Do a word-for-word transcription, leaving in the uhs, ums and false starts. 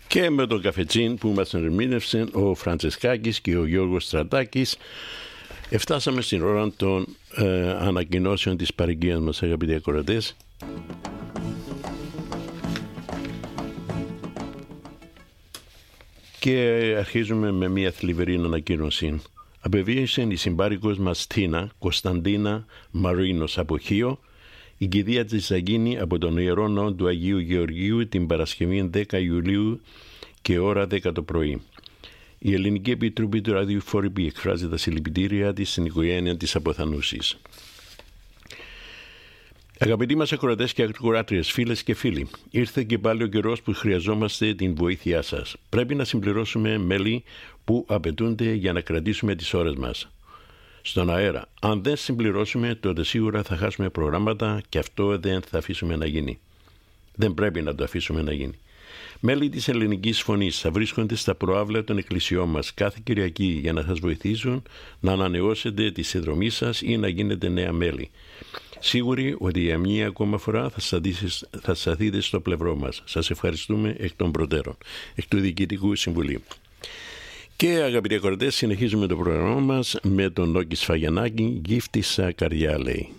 Και με τον καφετσίν που μας ερμήνευσαν ο Φραντσεσκάκης και ο Γιώργος Στρατάκης, εφτάσαμε στην ώρα των ε, ανακοινώσεων της παροικίας μας, αγαπητοί ακροατές. Και αρχίζουμε με μια θλιβερή ανακοίνωση. Απεβίωσε η συμπάρικος μας Τίνα Κωνσταντίνα Μαρίνος από Χίο, η κηδεία της θα γίνει από τον Ιερό Ναό του Αγίου Γεωργίου την Παρασκευή δέκα Ιουλίου και ώρα δέκα το πρωί. Η Ελληνική Επιτροπή του Ραδιοφόρυπη εκφράζει τα συλληπιτήριά της στην οικογένεια της αποθανούσης. Αγαπητοί μας ακροατές και ακροάτριες, φίλες και φίλοι, ήρθε και πάλι ο καιρός που χρειαζόμαστε την βοήθειά σας. Πρέπει να συμπληρώσουμε μέλη που απαιτούνται για να κρατήσουμε τις ώρες μας στον αέρα. Αν δεν συμπληρώσουμε, τότε σίγουρα θα χάσουμε προγράμματα και αυτό δεν θα αφήσουμε να γίνει. Δεν πρέπει να το αφήσουμε να γίνει. Μέλη της Ελληνικής Φωνής θα βρίσκονται στα προάβλα των εκκλησιών μας κάθε Κυριακή για να σας βοηθήσουν να ανανεώσετε τη συνδρομή σας ή να γίνετε νέα μέλη. Σίγουροι ότι για μία ακόμα φορά θα σταθείτε στο πλευρό μας. Σας ευχαριστούμε εκ των προτέρων, εκ του Διοικητικού Συμβουλίου. Και αγαπητοί ακροατές, συνεχίζουμε το πρόγραμμά μας με τον Νόκη Σφαγιανάκη, «Γύφτισσα καρδιά» λέει.